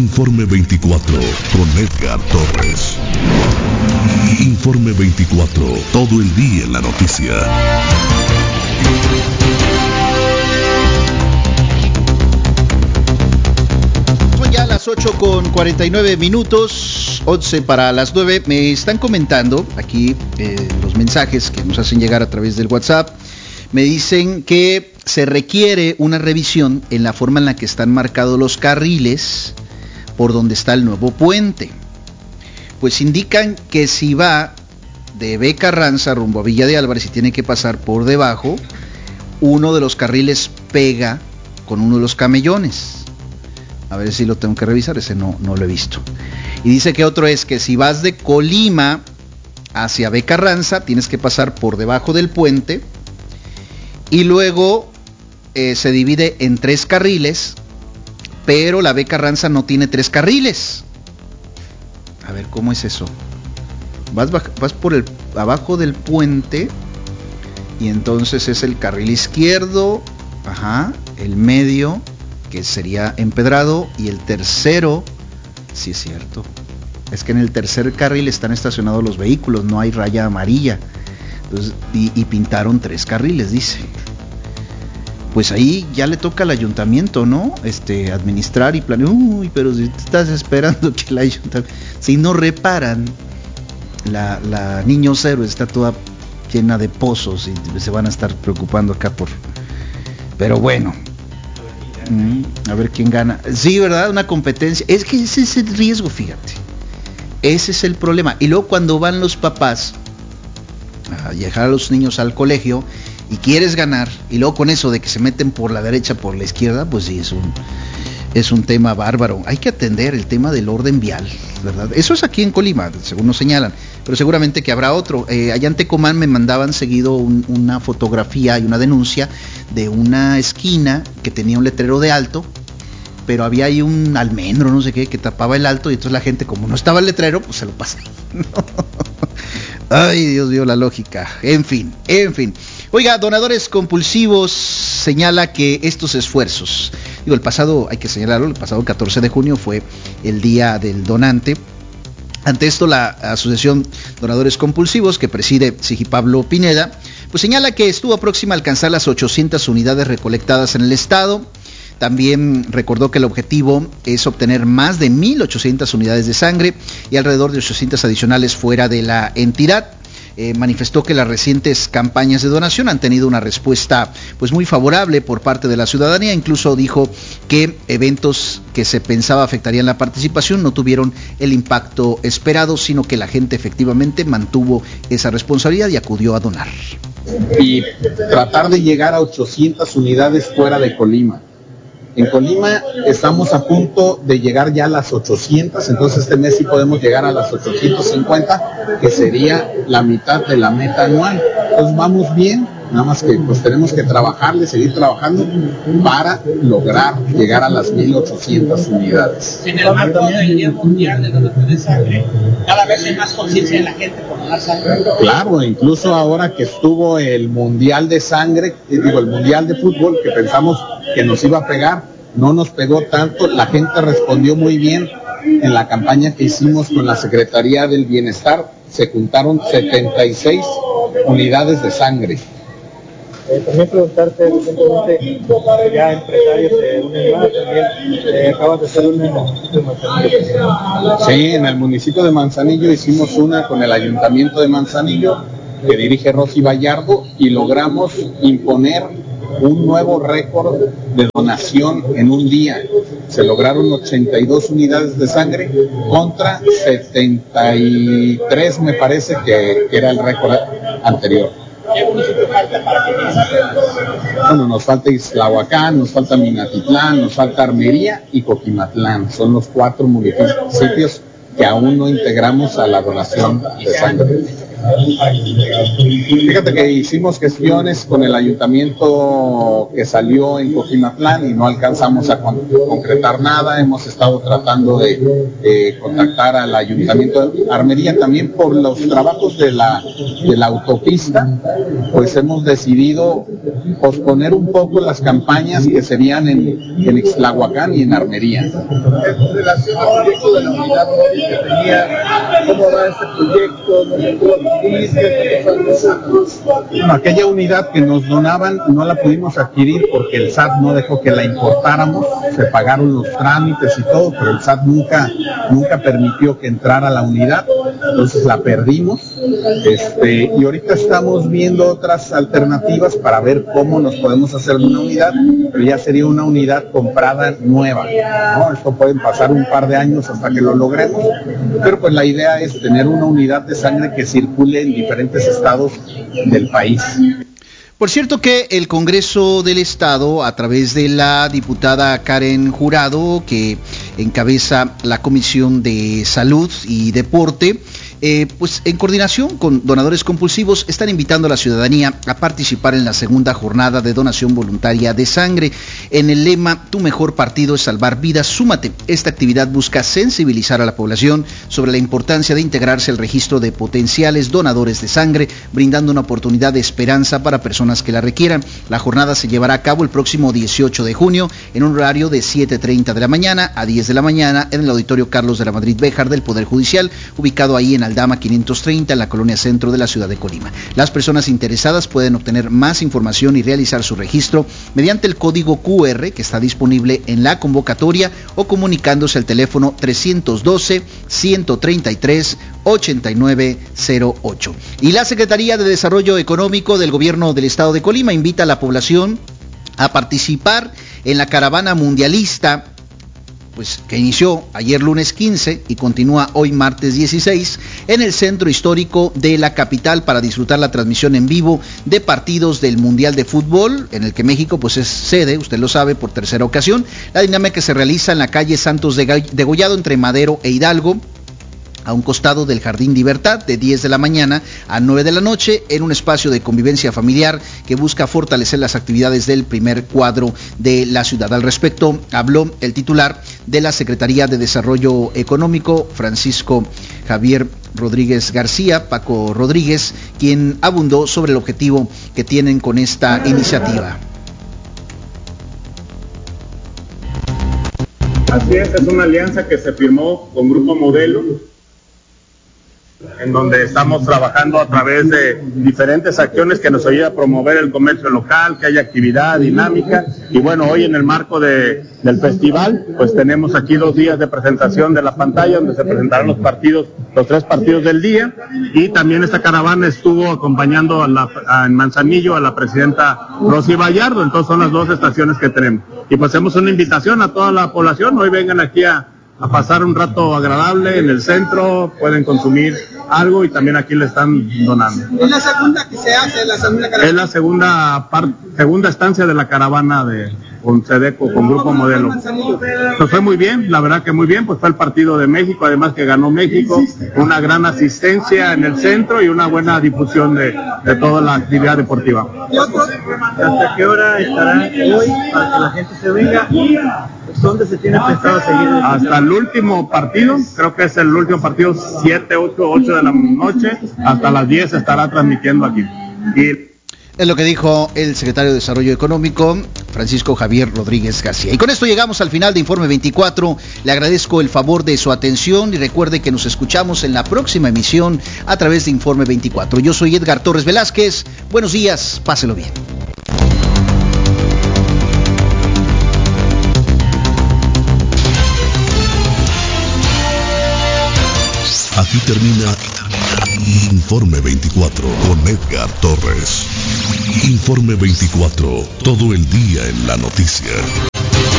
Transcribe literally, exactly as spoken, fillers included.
Informe veinticuatro con Edgar Torres. Informe veinticuatro, todo el día en la noticia. Son ya las ocho con cuarenta y nueve minutos, once para las nueve. Me están comentando aquí eh, los mensajes que nos hacen llegar a través del WhatsApp. Me dicen que se requiere una revisión en la forma en la que están marcados los carriles por donde está el nuevo puente. Pues indican que si va de B. Carranza rumbo a Villa de Álvarez y tiene que pasar por debajo, uno de los carriles pega con uno de los camellones. A ver si lo tengo que revisar, ese no, no lo he visto. Y dice que otro es que si vas de Colima hacia B. Carranza, tienes que pasar por debajo del puente y luego eh, se divide en tres carriles, pero la B. Carranza no tiene tres carriles. A ver, ¿cómo es eso? Vas, vas por el abajo del puente y entonces es el carril izquierdo, ajá, el medio, que sería empedrado, y el tercero, sí es cierto, es que en el tercer carril están estacionados los vehículos, no hay raya amarilla. Entonces, y, y pintaron tres carriles, dice. Pues ahí ya le toca al ayuntamiento, ¿no? Este, administrar y planear. Uy, pero si estás esperando que el ayuntamiento, si no reparan, la, la Niño Cero está toda llena de pozos y se van a estar preocupando acá por. Pero bueno, mm, a ver quién gana. Sí, ¿verdad? Una competencia. Es que ese es el riesgo, fíjate. Ese es el problema. Y luego cuando van los papás a dejar a los niños al colegio y quieres ganar, y luego con eso de que se meten por la derecha, por la izquierda, pues sí, es un, es un tema bárbaro. Hay que atender el tema del orden vial, ¿verdad? Eso es aquí en Colima, según nos señalan, pero seguramente que habrá otro. Eh, allá en Tecomán me mandaban seguido un, una fotografía y una denuncia de una esquina que tenía un letrero de alto, pero había ahí un almendro, no sé qué, que tapaba el alto, y entonces la gente, como no estaba el letrero, pues se lo pasa. Ay, Dios mío, la lógica. En fin, en fin. Oiga, Donadores Compulsivos señala que estos esfuerzos, digo, el pasado, hay que señalarlo, el pasado catorce de junio fue el día del donante. Ante esto, la Asociación Donadores Compulsivos, que preside Sigipablo Pineda, pues señala que estuvo próxima a alcanzar las ochocientas unidades recolectadas en el estado. También recordó que el objetivo es obtener más de mil ochocientas unidades de sangre y alrededor de ochocientas adicionales fuera de la entidad. Eh, manifestó que las recientes campañas de donación han tenido una respuesta pues muy favorable por parte de la ciudadanía. Incluso dijo que eventos que se pensaba afectarían la participación no tuvieron el impacto esperado, sino que la gente efectivamente mantuvo esa responsabilidad y acudió a donar. Y tratar de llegar a ochocientas unidades fuera de Colima. En Colima estamos a punto de llegar ya a las ochocientas, entonces este mes sí podemos llegar a las ochocientas cincuenta, que sería la mitad de la meta anual. Entonces vamos bien, nada más que pues tenemos que trabajarle, seguir trabajando para lograr llegar a las mil ochocientas unidades. En el marco del Día Mundial de Donación de Sangre, cada vez hay más conciencia de la gente por donar sangre. Claro, incluso ahora que estuvo el Mundial de Sangre, digo el Mundial de Fútbol, que pensamos que nos iba a pegar, no nos pegó tanto, la gente respondió muy bien. En la campaña que hicimos con la Secretaría del Bienestar se juntaron setenta y seis unidades de sangre. Eh, también preguntarte recientemente, ya empresarios de una más, también eh, acaban de hacer una en el municipio de Manzanillo. Sí, en el municipio de Manzanillo hicimos una con el ayuntamiento de Manzanillo, que dirige Rosy Vallardo, y logramos imponer un nuevo récord de donación en un día. Se lograron ochenta y dos unidades de sangre contra setenta y tres, me parece que, que era el récord anterior. ¿Qué municipio falta para que Bueno, nos falta Islahuacán, nos falta Minatitlán, nos falta Armería y Coquimatlán. Son los cuatro municipios que aún no integramos a la donación de sangre. Fíjate que hicimos gestiones con el ayuntamiento que salió en Cojimatlán y no alcanzamos a con- concretar nada. Hemos estado tratando de, de contactar al ayuntamiento de Armería también por los trabajos de la, de la autopista, pues hemos decidido posponer un poco las campañas que serían en, en Ixtlahuacán y en Armería. En relación al proyecto de la unidad móvil que tenía, ¿cómo va este proyecto? ¿No se pudo adquirir? ¿Qué está pasando? Bueno, aquella unidad que nos donaban no la pudimos adquirir porque el S A T no dejó que la importáramos, se pagaron los trámites y todo, pero el S A T nunca, nunca permitió que entrara la unidad, entonces la perdimos, este, y ahorita estamos viendo otras alternativas para ver cómo nos podemos hacer de una unidad, pero ya sería una unidad comprada nueva, ¿no? Esto pueden pasar un par de años hasta que lo logremos, pero pues la idea es tener una unidad de sangre que circule en diferentes estados del país. Por cierto que el Congreso del Estado, a través de la diputada Karen Jurado, que encabeza la Comisión de Salud y Deporte, eh, pues en coordinación con Donadores Compulsivos, están invitando a la ciudadanía a participar en la segunda jornada de donación voluntaria de sangre. En el lema "Tu mejor partido es salvar vidas, súmate". Esta actividad busca sensibilizar a la población sobre la importancia de integrarse al registro de potenciales donadores de sangre, brindando una oportunidad de esperanza para personas que la requieran. La jornada se llevará a cabo el próximo dieciocho de junio en un horario de siete treinta de la mañana a diez de la mañana en el Auditorio Carlos de la Madrid Béjar del Poder Judicial, ubicado ahí en Aldama quinientos treinta, en la colonia centro de la ciudad de Colima. Las personas interesadas pueden obtener más información y realizar su registro mediante el código cu erre que está disponible en la convocatoria o comunicándose al teléfono trescientos doce, ciento treinta y tres, ochenta y nueve cero ocho. Y la Secretaría de Desarrollo Económico del Gobierno del Estado de Colima invita a la población a participar en la caravana mundialista, pues que inició ayer lunes quince y continúa hoy martes dieciséis en el centro histórico de la capital para disfrutar la transmisión en vivo de partidos del Mundial de Fútbol, en el que México pues es sede, usted lo sabe, por tercera ocasión. La dinámica se realiza en la calle Santos de Degollado entre Madero e Hidalgo, a un costado del Jardín Libertad, de diez de la mañana a nueve de la noche, en un espacio de convivencia familiar que busca fortalecer las actividades del primer cuadro de la ciudad. Al respecto habló el titular de la Secretaría de Desarrollo Económico, Francisco Javier Rodríguez García, Paco Rodríguez, quien abundó sobre el objetivo que tienen con esta iniciativa. Así es, es una alianza que se firmó con Grupo Modelo, en donde estamos trabajando a través de diferentes acciones que nos ayudan a promover el comercio local, que haya actividad dinámica. Y bueno, hoy en el marco de, del festival, pues tenemos aquí dos días de presentación de la pantalla, donde se presentarán los partidos, los tres partidos del día, y también esta caravana estuvo acompañando a la, a, en Manzanillo a la presidenta Rosy Vallardo. Entonces son las dos estaciones que tenemos. Y pues hacemos una invitación a toda la población, hoy vengan aquí a a pasar un rato agradable en el centro, pueden consumir algo y también aquí le están donando. ¿Es la segunda que se hace, la segunda caravana? Es la segunda par, segunda estancia de la caravana de con Sedeco, con Grupo Modelo. Pues fue muy bien, la verdad que muy bien, pues fue el partido de México, además que ganó México, una gran asistencia en el centro y una buena difusión de, de toda la actividad deportiva. ¿Hasta qué hora estará hoy para que la gente se venga? ¿Dónde se tiene pensado seguir? Hasta el último partido, creo que es el último partido, siete, ocho, ocho de la noche, hasta las diez estará transmitiendo aquí. Y es lo que dijo el secretario de Desarrollo Económico, Francisco Javier Rodríguez García. Y con esto llegamos al final de Informe veinticuatro. Le agradezco el favor de su atención y recuerde que nos escuchamos en la próxima emisión a través de Informe veinticuatro. Yo soy Edgar Torres Velázquez. Buenos días, páselo bien. Aquí termina Informe veinticuatro con Edgar Torres. Informe veinticuatro, todo el día en la noticia.